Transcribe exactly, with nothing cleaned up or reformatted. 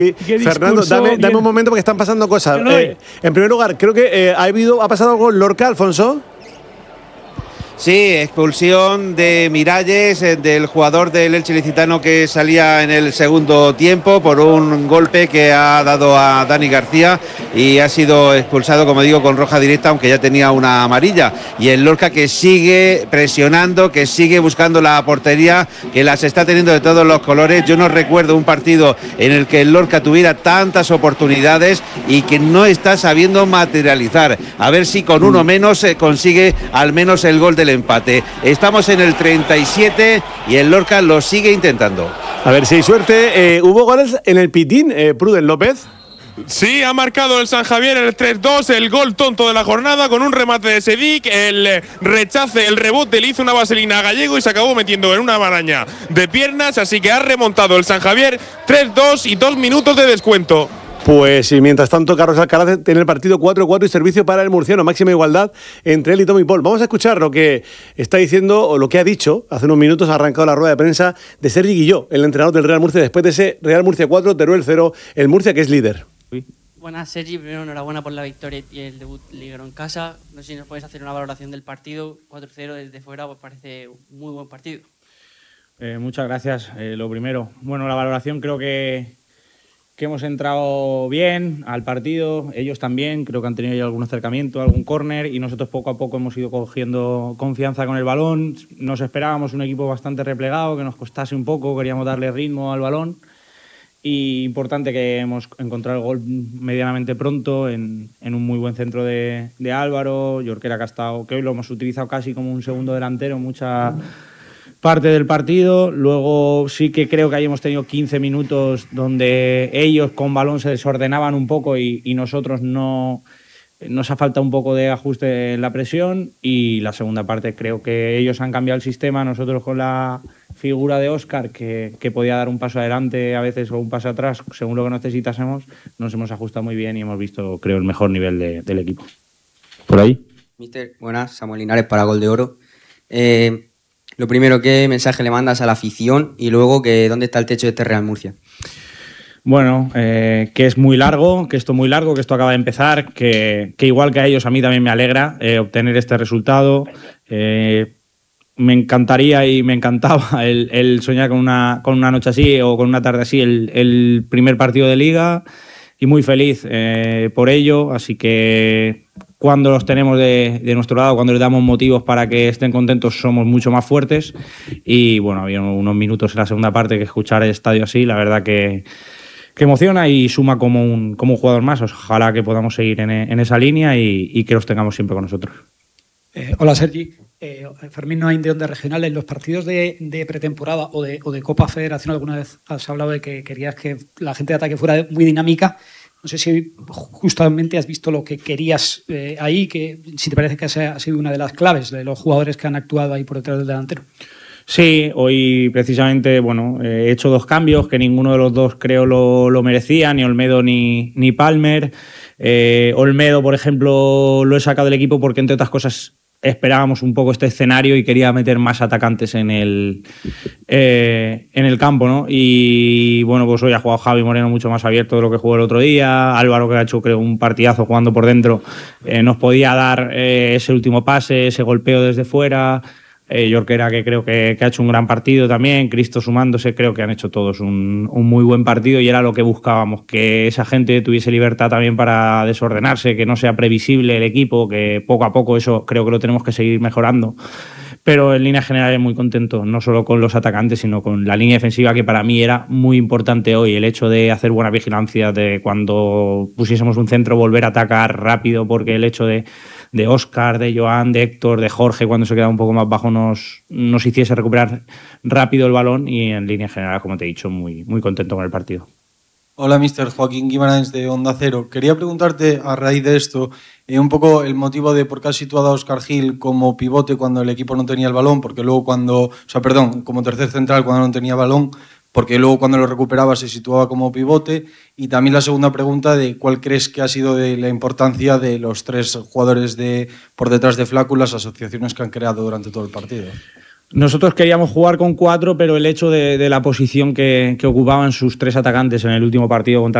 Fernando, dame, dame un momento porque están pasando cosas. Eh, en primer lugar, creo que eh, ha habido, ha pasado algo en Lorca, Alfonso. Sí, expulsión de Miralles, eh, del jugador del Elche Licitano que salía en el segundo tiempo por un golpe que ha dado a Dani García y ha sido expulsado, como digo, con roja directa, aunque ya tenía una amarilla. Y el Lorca que sigue presionando, que sigue buscando la portería, que las está teniendo de todos los colores. Yo no recuerdo un partido en el que el Lorca tuviera tantas oportunidades y que no está sabiendo materializar. A ver si con uno menos eh, consigue al menos el gol del empate. Estamos en el treinta y siete y el Lorca lo sigue intentando. A ver si hay suerte. Eh, ¿Hubo goles en el Pitín, eh, Pruden López? Sí, ha marcado el San Javier el tres dos, el gol tonto de la jornada con un remate de Sedic, el rechace, el rebote le hizo una vaselina a Gallego y se acabó metiendo en una maraña de piernas, así que ha remontado el San Javier tres dos y dos minutos de descuento. Pues y mientras tanto, Carlos Alcaraz tiene el partido cuatro cuatro y servicio para el murciano. Máxima igualdad entre él y Tommy Paul. Vamos a escuchar lo que está diciendo, o lo que ha dicho hace unos minutos. Ha arrancado la rueda de prensa de Sergi Guilló, el entrenador del Real Murcia, después de ese Real Murcia cuatro, Teruel cero, el Murcia que es líder. Buenas, Sergi. Primero, enhorabuena por la victoria y el debut ligero en casa. No sé si nos puedes hacer una valoración del partido. cuatro cero desde fuera, pues parece un muy buen partido. Eh, muchas gracias. Eh, lo primero, bueno, la valoración creo que... que hemos entrado bien al partido, ellos también, creo que han tenido ya algún acercamiento, algún córner y nosotros poco a poco hemos ido cogiendo confianza con el balón. Nos esperábamos un equipo bastante replegado, que nos costase un poco, queríamos darle ritmo al balón y importante que hemos encontrado el gol medianamente pronto en, en un muy buen centro de, de Álvaro, Jorquera que ha estado, que hoy lo hemos utilizado casi como un segundo delantero, mucha... parte del partido. Luego sí que creo que ahí hemos tenido quince minutos donde ellos con balón se desordenaban un poco y, y nosotros no, nos ha faltado un poco de ajuste en la presión, y la segunda parte creo que ellos han cambiado el sistema, nosotros con la figura de Óscar que, que podía dar un paso adelante a veces o un paso atrás según lo que necesitásemos, nos hemos ajustado muy bien y hemos visto, creo, el mejor nivel de, del equipo. Por ahí. Mister, buenas, Samuel Linares para Gol de Oro. Eh... Lo primero, ¿qué mensaje le mandas a la afición? Y luego, que ¿dónde está el techo de este Real Murcia? Bueno, eh, que es muy largo, que esto es muy largo, que esto acaba de empezar, que, que igual que a ellos, a mí también me alegra eh, obtener este resultado. Eh, me encantaría y me encantaba el, el soñar con una, con una noche así o con una tarde así, el, el primer partido de Liga, y muy feliz eh, por ello, así que... cuando los tenemos de, de nuestro lado, cuando les damos motivos para que estén contentos, somos mucho más fuertes. Y bueno, había unos minutos en la segunda parte que escuchar el estadio así, la verdad que, que emociona y suma como un, como un jugador más. Ojalá que podamos seguir en, en esa línea y, y que los tengamos siempre con nosotros. Eh, hola, Sergi. Eh, Fermín Noain de Onda Regional. En los partidos de, de pretemporada o de, o de Copa Federación, alguna vez has hablado de que querías que la gente de ataque fuera muy dinámica. No sé si justamente has visto lo que querías eh, ahí, que si te parece que esa ha sido una de las claves de los jugadores que han actuado ahí por detrás del delantero. Sí, hoy precisamente bueno, eh, he hecho dos cambios que ninguno de los dos creo lo, lo merecía, ni Olmedo ni, ni Palmer. Eh, Olmedo, por ejemplo, lo he sacado del equipo porque, entre otras cosas, esperábamos un poco este escenario y quería meter más atacantes en el, eh, en el campo, ¿no? Y bueno, pues hoy ha jugado Javi Moreno mucho más abierto de lo que jugó el otro día. Álvaro, que ha hecho, creo, un partidazo jugando por dentro, eh, nos podía dar eh, ese último pase, ese golpeo desde fuera. Eh, Jorquera, que creo que, que ha hecho un gran partido también. Cristo sumándose, creo que han hecho todos un, un muy buen partido y era lo que buscábamos, que esa gente tuviese libertad también para desordenarse, que no sea previsible el equipo, que poco a poco eso creo que lo tenemos que seguir mejorando. Pero en línea general muy contento, no solo con los atacantes, sino con la línea defensiva, que para mí era muy importante hoy. El hecho de hacer buena vigilancia, de cuando pusiésemos un centro volver a atacar rápido, porque el hecho de de Óscar, de Joan, de Héctor, de Jorge, cuando se quedaba un poco más bajo, nos, nos hiciese recuperar rápido el balón, y en línea general, como te he dicho, muy, muy contento con el partido. Hola, mister Joaquín Guimarães de Onda Cero. Quería preguntarte, a raíz de esto, eh, un poco el motivo de por qué has situado a Óscar Gil como pivote cuando el equipo no tenía el balón, porque luego cuando, o sea, perdón, como tercer central cuando no tenía balón, porque luego cuando lo recuperaba se situaba como pivote. Y también la segunda pregunta de cuál crees que ha sido de la importancia de los tres jugadores de por detrás de Flaco, las asociaciones que han creado durante todo el partido. Nosotros queríamos jugar con cuatro, pero el hecho de, de la posición que, que ocupaban sus tres atacantes en el último partido contra